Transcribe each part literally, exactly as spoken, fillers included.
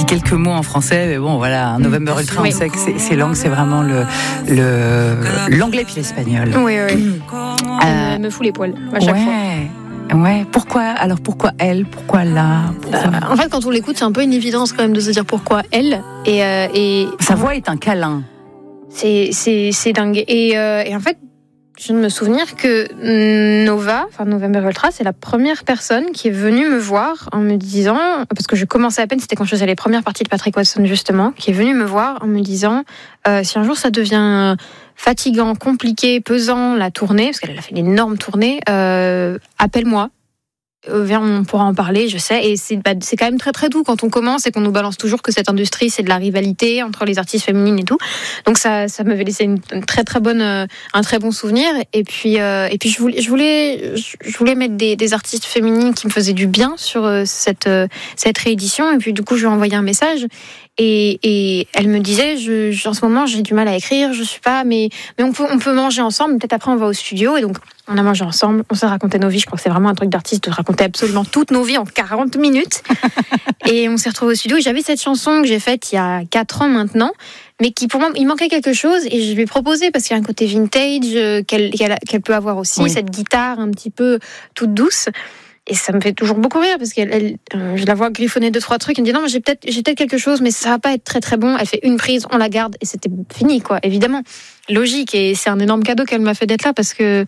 dit quelques mots en français, mais bon, voilà, un November Ultra, oui. On sait que c'est, ces langues, c'est vraiment le, le, l'anglais puis l'espagnol. Oui, oui. Euh, me fout les poils à chaque ouais. fois. Ouais, pourquoi alors pourquoi elle, pourquoi là pourquoi... Euh, En fait, quand on l'écoute, c'est un peu une évidence quand même de se dire pourquoi elle. Et, euh, et sa voix est un câlin. C'est c'est c'est dingue. Et, euh, et en fait, je viens de me souvenir que Nova, enfin November Ultra, c'est la première personne qui est venue me voir en me disant, parce que je commençais à peine, c'était quand je faisais les premières parties de Patrick Watson justement, qui est venue me voir en me disant, euh, si un jour ça devient fatigant, compliqué, pesant la tournée, parce qu'elle a fait une énorme tournée, euh, appelle-moi. Viens, on pourra en parler, je sais. Et c'est, bah, c'est quand même très très doux quand on commence et qu'on nous balance toujours que cette industrie, c'est de la rivalité entre les artistes féminines et tout. Donc ça, ça m'avait laissé une, une très très bonne, euh, un très bon souvenir. Et puis, euh, et puis je voulais, je voulais, je voulais mettre des, des artistes féminines qui me faisaient du bien sur euh, cette euh, cette réédition. Et puis du coup, je lui ai envoyé un message. Et, et elle me disait, je, je, en ce moment, j'ai du mal à écrire, je suis pas, mais, mais on peut, on peut manger ensemble. Peut-être après, on va au studio. Et donc, on a mangé ensemble. On s'est raconté nos vies. Je crois que c'est vraiment un truc d'artiste de raconter absolument toutes nos vies en quarante minutes. Et on s'est retrouvés au studio. Et j'avais cette chanson que j'ai faite il y a quatre ans maintenant, mais qui, pour moi, il manquait quelque chose. Et je lui ai proposé parce qu'il y a un côté vintage qu'elle, qu'elle, qu'elle peut avoir aussi, oui. Cette guitare un petit peu toute douce. Et ça me fait toujours beaucoup rire parce que elle, euh, je la vois griffonner deux trois trucs. Elle me dit non, mais j'ai peut-être, j'ai peut-être quelque chose, mais ça va pas être très très bon. Elle fait une prise, on la garde et c'était fini, quoi. Évidemment, logique. Et c'est un énorme cadeau qu'elle m'a fait d'être là parce que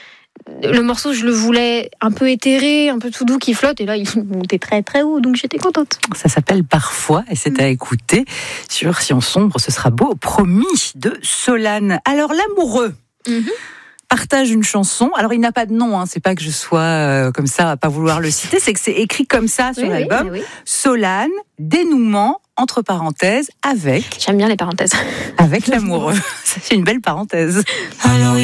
le morceau, je le voulais un peu éthéré, un peu tout doux qui flotte. Et là, il montait très très haut, donc j'étais contente. Ça s'appelle Parfois et c'est à écouter sur Si on sombre, ce sera beau, promis, de Solane. Alors l'amoureux. Mm-hmm. Partage une chanson. Alors, il n'a pas de nom, hein. C'est pas que je sois euh, comme ça à pas vouloir le citer, c'est que c'est écrit comme ça sur oui, l'album. Oui, oui. Solane, dénouement, entre parenthèses, avec... J'aime bien les parenthèses. Avec l'amoureux. C'est une belle parenthèse. Alors,